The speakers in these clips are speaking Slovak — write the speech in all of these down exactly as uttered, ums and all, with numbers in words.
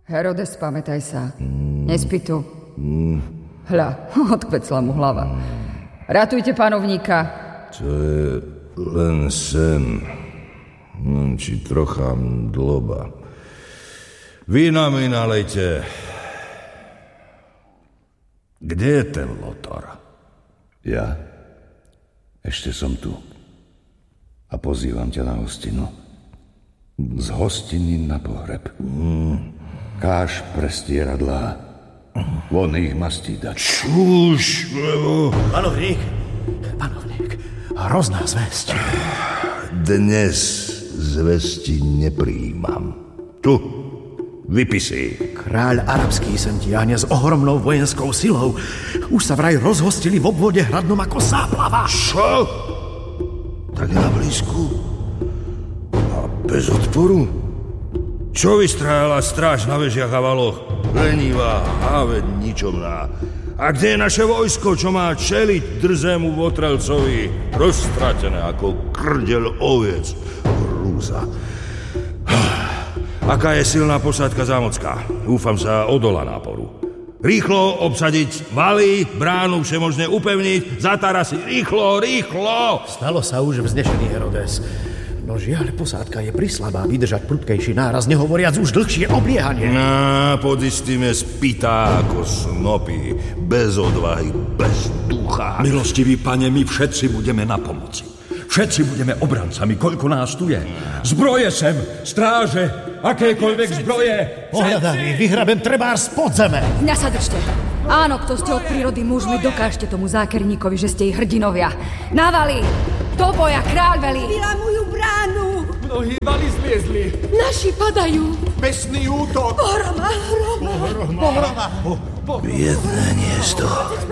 Herodes, pamätaj sa. Mm. Nespí tu. Mm. Hľa, odkvecla mu hlava. Mm. Ratujte panovníka. To je len sen. Či trocha dloba. Vína mi nalejte. Kde je ten Lothar? Ja ešte som tu. A pozývam ťa na hostinu. Z hostiny na pohreb. Mm. Káž prestieradlá. Von ich mastí dať. Čuž, lebo... Panovník, panovník, hrozná zvesť. Dnes zvesti neprijímam. Tu, vypisy. Kráľ arabský sem tiahne s ohromnou vojenskou silou. Už sa vraj rozhostili v obvode hradnom ako záplava. Čo? Tak na blízku? A bez odporu? Čo vystrájala stráž na vežiach a valoch? Lenivá, háveď ničomná. A kde je naše vojsko, čo má čeliť drzému votrelcovi? Roztratené ako krdeľ oviec. Hrúza. Aká je silná posádka zámocká? Dúfam sa odolá náporu. Rýchlo obsadiť valy, bránu všemožne upevniť, zatarasiť. Rýchlo, rýchlo! Stalo sa už vznešený Herodes. No žiaľ, posádka je prislabá vydržať prudkejší náraz, nehovoriac už dlhšie obliehanie. No, pod istým je spýtá ako snopy, bez odvahy, bez ducha. Milostivý pane, my všetci budeme na pomoci. Všetci budeme obrancami, koľko nás tu je. Zbroje sem, stráže, akékoľvek zbroje. Ohľadaný, vyhrabem trebár z podzeme. Mňa sa držte. Áno, kto ste od prírody mužmi, dokážte tomu zákerníkovi, že ste ich hrdinovia. Návali! Do boja, kráľ velí! Vylamujú bránu! Mnohí valy zliezli. Naši padajú. Besný útok. Pohroma, hroma. Pohroma. Biedné hniezdo.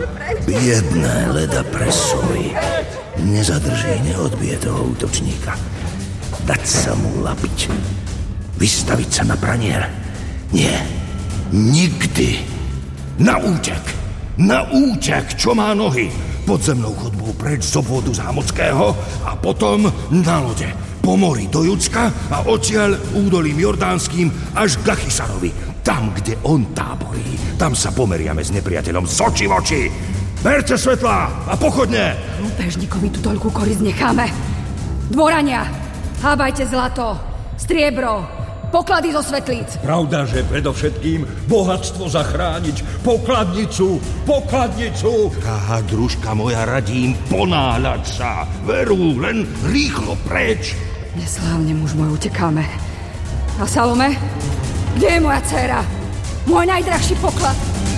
Biedné leda presoj. Nezadrží, neodbije toho útočníka. Dať sa mu lapiť. Vystaviť sa na pranier. Nie. Nikdy. Na útek. Na útek, čo má nohy. Podzemnou chodbou preč z obvodu zámockého a potom na lode. Po mori do Judska a odtiaľ údolím Jordánskym až k Achisarovi. Tam, kde on táborí. Tam sa pomeriame s nepriateľom z očí v oči. Berte svetlá a pochodne! Lúpežníkovi tu toľku koryc necháme. Dvorania, hábajte zlato, striebro, poklady zo svetlíc. Pravda, že predovšetkým bohatstvo zachrániť. Pokladnicu, pokladnicu. Drahá družka moja, radím ponáhľať sa. Veru, len rýchlo preč. Neslávne, muž môj, utekáme. A Salome? Kde je moja dcéra? Môj najdrahší poklad.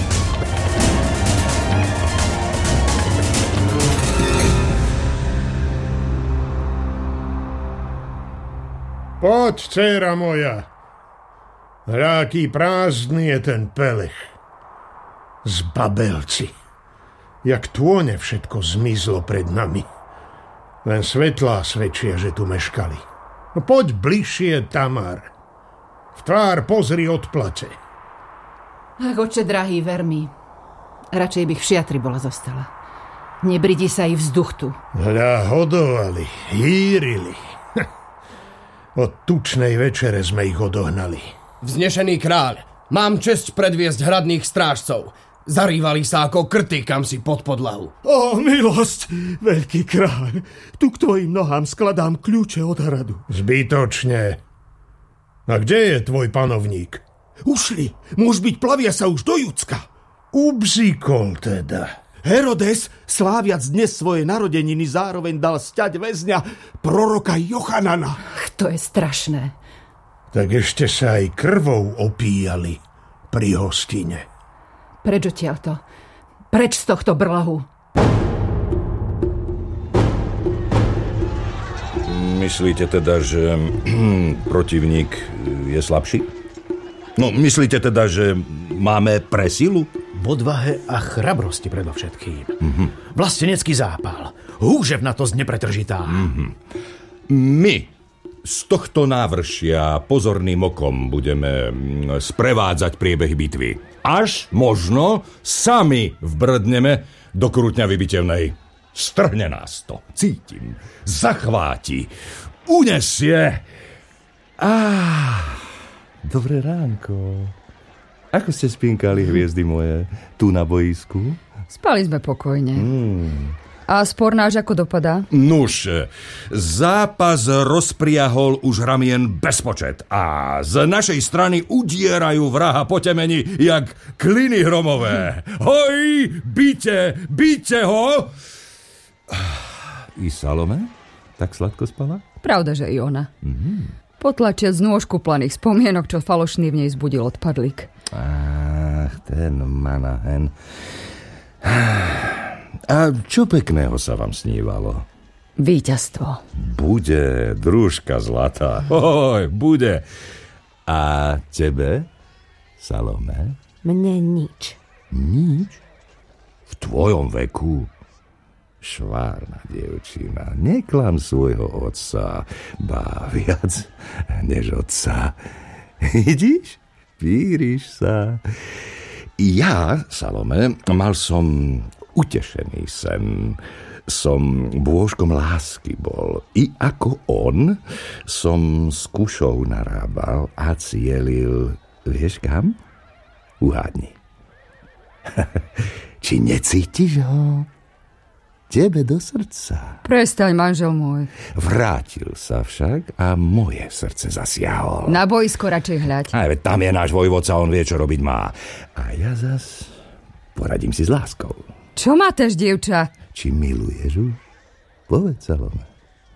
Poď, dcéra moja. Hľa, aký prázdny je ten pelech. Zbabelci. Jak tône všetko zmizlo pred nami. Len svetlá svedčia, že tu meškali. No poď bližšie, Tamar. V tvár pozri odplače. Ach, oče drahý, ver mi. Radšej bych v šiatri bola zostala. Nebridí sa i vzduch tu. Hľa, hodovali, hýrili. Od tučnej večere sme ich odohnali. Vznešený kráľ, mám česť predviesť hradných strážcov. Zarývali sa ako krty kam si pod podlahu. Ó, milosť, veľký kráľ. Tu k tvojim nohám skladám kľúče od hradu. Zbytočne. A kde je tvoj panovník? Ušli, muž byť plavia sa už do Judska. Ubzikol teda. Herodes, sláviac dnes svoje narodeniny, zároveň dal sťať väzňa proroka Jochanana. Ach, to je strašné. Tak ešte sa aj krvou opíjali pri hostine. Preč odtiaľto? Preč z tohto brlahu? Myslíte teda, že protivník je slabší? No, myslíte teda, že máme presilu? V odvahe a chrabrosti predovšetkým. Mm-hmm. Vlastenecký zápal. Húževnatosť nepretržitá. Mm-hmm. My z tohto návršia pozorným okom budeme sprevádzať priebehy bitvy. Až možno sami vbrdneme do krútňavy bitevnej. Strhne nás to. Cítim. Zachváti. Unesie. Á, dobré ránko. Ako ste spinkali, hviezdy moje, tu na boisku? Spali sme pokojne. Hmm. A spor náš ako dopadá? Nuž, zápas rozpriahol už ramien bezpočet a z našej strany udierajú vraha po temeni jak kliny hromové. Hoj, bite, bite ho! I Salome? Tak sladko spala? Pravda, že i ona. Mm-hmm. Potlačia z nôž kuplaných spomienok, čo falošný v nej zbudil odpadlík. Ach, ten Manahen. A čo pekného sa vám snívalo? Víťazstvo. Bude, družka zlatá. Oj, bude. A tebe, Salome? Mne nič. Nič? V tvojom veku? Švárna dievčina, neklam svojho otca, ba viac než otca. Vidíš? Píriš sa. Ja, Salome, mal som utešený sen. Som bôžkom lásky bol. I ako on som s kušou narábal a cielil, vieš kam? Uhádni. Či necítiš ho? Tebe do srdca. Prestaň, manžel môj. Vrátil sa však a moje srdce zasiahol. Na boisko radšej hľaď. Aj veď tam je náš vojvodca, on vie, čo robiť má. A ja zas poradím si s láskou. Čo mátaš, dievča? Či miluješ už? Povedz, Salome.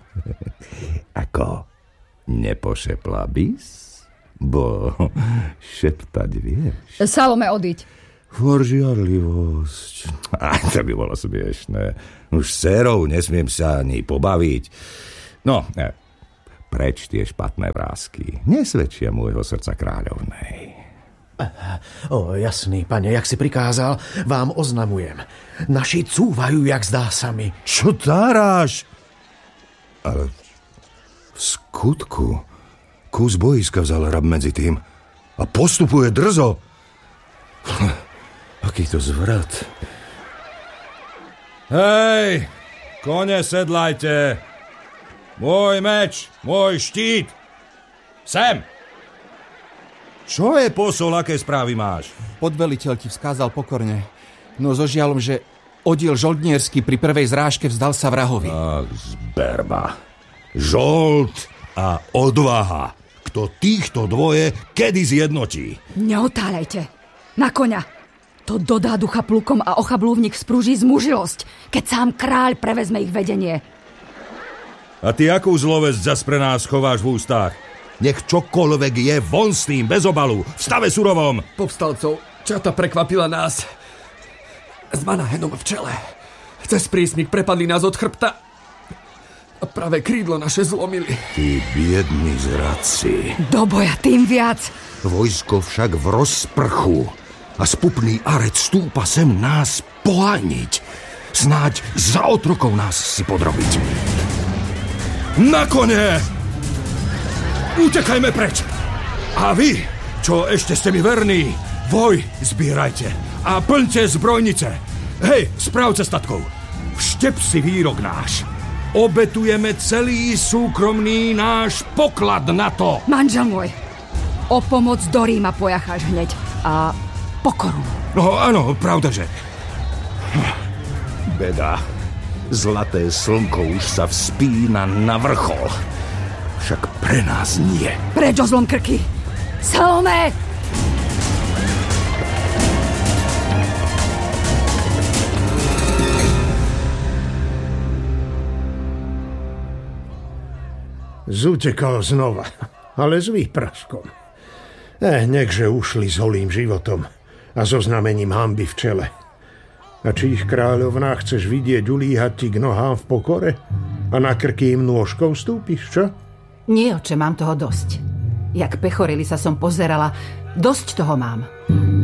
Ako? Nepošepla bys? Bo šeptať vieš. Salome, odiď. For žiarlivosť. Aj, to by bolo smiešné. Už s dcerou nesmiem sa ani pobaviť. No, ne, preč tie špatné vrásky. Nesvedčia môjho srdca kráľovnej. O, jasný, pane, jak si prikázal, vám oznamujem. Naši cúvajú, jak zdá sa mi. Čo táráš? Ale v skutku kus boiska vzal rab medzi tým a postupuje drzo. Aký to zvrat. Hej, kone sedlajte. Môj meč, môj štít. Sem. Čo je posol, aké správy máš? Podveliteľ ti vzkázal pokorne, no so žiaľom, že oddiel žoldnierský pri prvej zrážke vzdal sa vrahovi. Ach, zberba. Žold a odvaha. Kto týchto dvoje kedy zjednotí? Neotáľajte. Na koňa. To dodá ducha plukom a ochablúvnik sprúži zmužilosť, keď sám kráľ prevezme ich vedenie. A ty akú zlovesť zas pre nás chováš v ústach? Nech čokoľvek je, von s tým, bez obalu, v stave surovom. Povstalcov, čata prekvapila nás. S Manahenom v čele. Cez prísmik prepadli nás od chrbta a pravé krídlo naše zlomili. Ty biední zradci. Do boja tým viac. Vojsko však v rozprchu a spupný arec stúpa sem nás pohániť. Snáď za otrokov nás si podrobiť. Na kone! Utekajme preč! A vy, čo ešte ste mi verní, voj zbierajte a plňte zbrojnice. Hej, správce statkov, vštep si výrok náš. Obetujeme celý súkromný náš poklad na to. Manžel môj, o pomoc do Ríma pojacháš hneď a pokoru. No áno, pravdaže. Beda. Zlaté slnko už sa vzpína na vrchol. Však pre nás nie. Preč o zlom krky. Salome! Zutekal znova, ale s výpraskom. Eh, nechže ušli s holým životom a so znamením hanby v čele. A či ich kráľovná chceš vidieť ulíhať ti k nohám v pokore? A na krky im nôžkou stúpiš, čo? Nie, oče, mám toho dosť. Jak pechorili sa som pozerala, dosť toho mám.